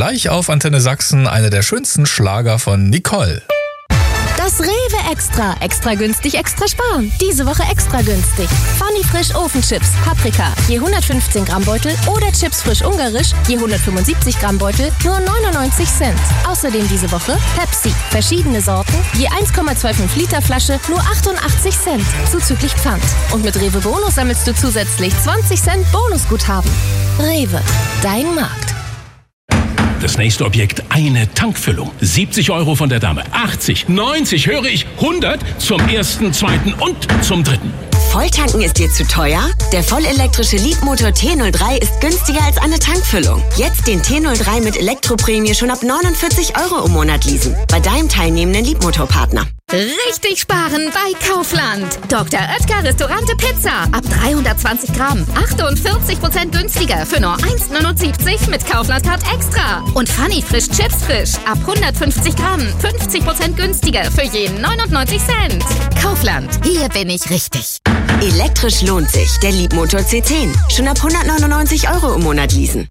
Gleich auf Antenne Sachsen eine der schönsten Schlager von Nicole. Das Rewe Extra. Extra günstig, extra sparen. Diese Woche extra günstig. Funny Frisch Ofenchips, Paprika, je 115 Gramm Beutel oder Chips frisch ungarisch, je 175 Gramm Beutel, nur 99 Cent. Außerdem diese Woche Pepsi, verschiedene Sorten, je 1,25 Liter Flasche, nur 88 Cent, zuzüglich Pfand. Und mit Rewe Bonus sammelst du zusätzlich 20 Cent Bonusguthaben. Rewe, dein Markt. Das nächste Objekt, eine Tankfüllung. 70 € von der Dame. 80, 90, höre ich, 100 zum ersten, zweiten und zum dritten. Volltanken ist dir zu teuer? Der vollelektrische Leapmotor T03 ist günstiger als eine Tankfüllung. Jetzt den T03 mit Elektroprämie schon ab 49 € im Monat leasen. Bei deinem teilnehmenden Leapmotor-Partner. Richtig sparen bei Kaufland. Dr. Oetker Restaurante Pizza. Ab 320 Gramm. 48% günstiger für nur 1,79 mit Kaufland-Card extra. Und Funny Frisch Chips frisch. Ab 150 Gramm. 50% günstiger für jeden 99 Cent. Kaufland. Hier bin ich richtig. Elektrisch lohnt sich. Der Leapmotor C10. Schon ab 199 € im Monat leasen.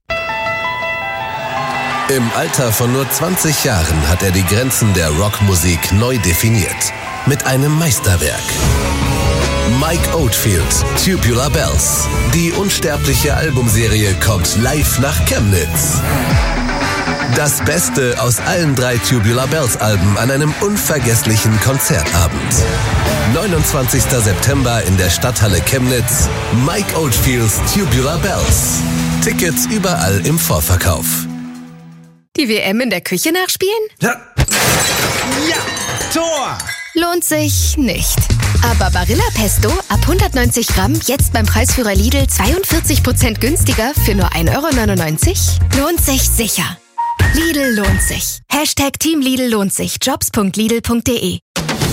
Im Alter von nur 20 Jahren hat er die Grenzen der Rockmusik neu definiert. Mit einem Meisterwerk. Mike Oldfield, Tubular Bells. Die unsterbliche Albumserie kommt live nach Chemnitz. Das Beste aus allen 3 Tubular Bells Alben an einem unvergesslichen Konzertabend. 29. September in der Stadthalle Chemnitz. Mike Oldfields Tubular Bells. Tickets überall im Vorverkauf. Die WM in der Küche nachspielen? Ja, Tor! Lohnt sich nicht. Aber Barilla Pesto ab 190 Gramm jetzt beim Preisführer Lidl 42% günstiger für nur 1,99 €? Lohnt sich sicher. Lidl lohnt sich. Team Lidl lohnt sich. Jobs.lidl.de.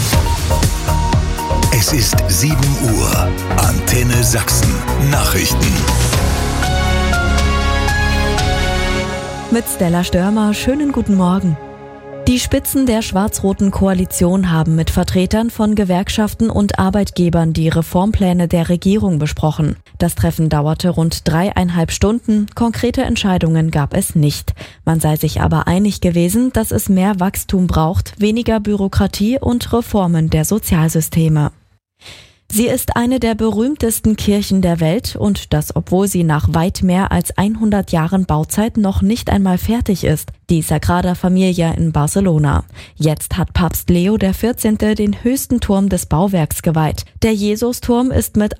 Es ist 7 Uhr. Antenne Sachsen. Nachrichten. Mit Stella Störmer, schönen guten Morgen. Die Spitzen der schwarz-roten Koalition haben mit Vertretern von Gewerkschaften und Arbeitgebern die Reformpläne der Regierung besprochen. Das Treffen dauerte rund 3,5 Stunden. Konkrete Entscheidungen gab es nicht. Man sei sich aber einig gewesen, dass es mehr Wachstum braucht, weniger Bürokratie und Reformen der Sozialsysteme. Sie ist eine der berühmtesten Kirchen der Welt und das, obwohl sie nach weit mehr als 100 Jahren Bauzeit noch nicht einmal fertig ist, die Sagrada Familia in Barcelona. Jetzt hat Papst Leo XIV. Den höchsten Turm des Bauwerks geweiht. Der Jesusturm ist mit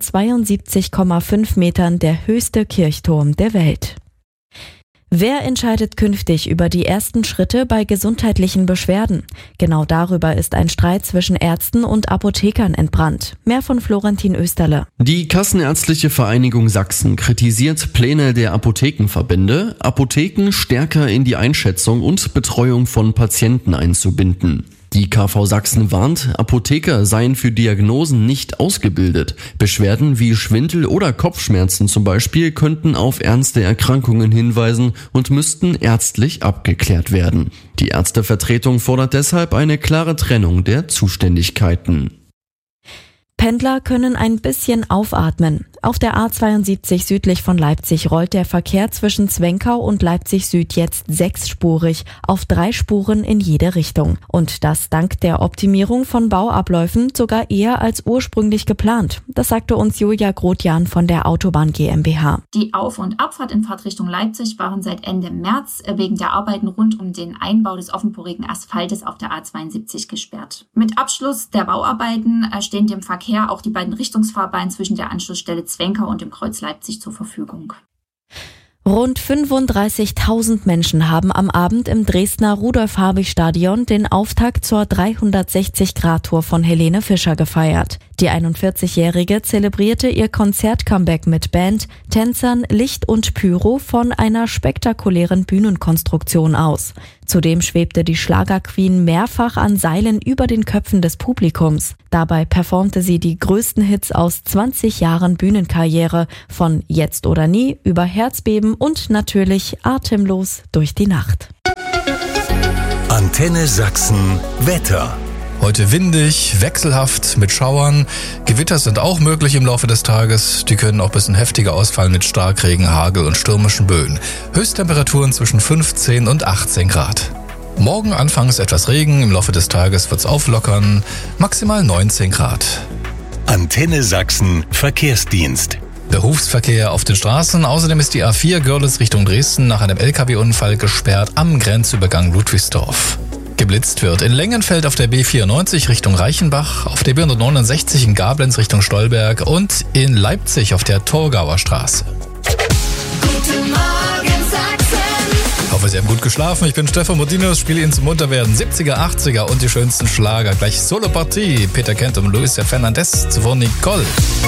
172,5 Metern der höchste Kirchturm der Welt. Wer entscheidet künftig über die ersten Schritte bei gesundheitlichen Beschwerden? Genau darüber ist ein Streit zwischen Ärzten und Apothekern entbrannt. Mehr von Florentin Österle. Die Kassenärztliche Vereinigung Sachsen kritisiert Pläne der Apothekenverbände, Apotheken stärker in die Einschätzung und Betreuung von Patienten einzubinden. Die KV Sachsen warnt, Apotheker seien für Diagnosen nicht ausgebildet. Beschwerden wie Schwindel oder Kopfschmerzen zum Beispiel könnten auf ernste Erkrankungen hinweisen und müssten ärztlich abgeklärt werden. Die Ärztevertretung fordert deshalb eine klare Trennung der Zuständigkeiten. Pendler können ein bisschen aufatmen. Auf der A72 südlich von Leipzig rollt der Verkehr zwischen Zwenkau und Leipzig Süd jetzt 6-spurig auf 3 Spuren in jede Richtung. Und das dank der Optimierung von Bauabläufen sogar eher als ursprünglich geplant. Das sagte uns Julia Grotjan von der Autobahn GmbH. Die Auf- und Abfahrt in Fahrtrichtung Leipzig waren seit Ende März wegen der Arbeiten rund um den Einbau des offenporigen Asphaltes auf der A72 gesperrt. Mit Abschluss der Bauarbeiten stehen dem Verkehr auch die beiden Richtungsfahrbahnen zwischen der Anschlussstelle Zwenkau und dem Kreuz Leipzig zur Verfügung. Rund 35.000 Menschen haben am Abend im Dresdner Rudolf-Habich-Stadion den Auftakt zur 360-Grad-Tour von Helene Fischer gefeiert. Die 41-Jährige zelebrierte ihr Konzert-Comeback mit Band, Tänzern, Licht und Pyro von einer spektakulären Bühnenkonstruktion aus. Zudem schwebte die Schlagerqueen mehrfach an Seilen über den Köpfen des Publikums. Dabei performte sie die größten Hits aus 20 Jahren Bühnenkarriere, von Jetzt oder Nie über Herzbeben und natürlich Atemlos durch die Nacht. Antenne Sachsen Wetter. Heute windig, wechselhaft mit Schauern. Gewitter sind auch möglich im Laufe des Tages. Die können auch ein bisschen heftiger ausfallen mit Starkregen, Hagel und stürmischen Böen. Höchsttemperaturen zwischen 15 und 18 Grad. Morgen anfangs etwas Regen, im Laufe des Tages wird's auflockern, maximal 19 Grad. Antenne Sachsen Verkehrsdienst. Berufsverkehr auf den Straßen. Außerdem ist die A4 Görlitz Richtung Dresden nach einem LKW-Unfall gesperrt am Grenzübergang Ludwigsdorf. Geblitzt wird in Lengenfeld auf der B94 Richtung Reichenbach, auf der B169 in Gablenz Richtung Stolberg und in Leipzig auf der Torgauer Straße. Guten Morgen Sachsen. Ich hoffe, Sie haben gut geschlafen. Ich bin Stefan Modinos, spiele Ihnen zum Munterwerden 70er, 80er und die schönsten Schlager. Gleich Solo-Partie. Peter Kent und Luis Fernandez zuvor Nicole.